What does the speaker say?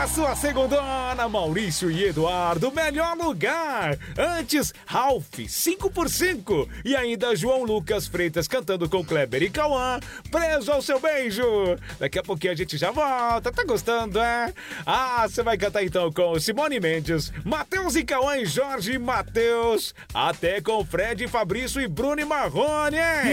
A sua segundona, Maurício e Eduardo, melhor lugar. Antes, Ralph, 5x5. E ainda João Lucas Freitas cantando com Kleber e Cauã, Preso ao Seu Beijo. Daqui a pouquinho a gente já volta. Tá gostando, é? Ah, você vai cantar então com Simone Mendes, Matheus e Cauã e Jorge e Matheus. Até com Fred, Fabrício e Bruno e Marrone, hein?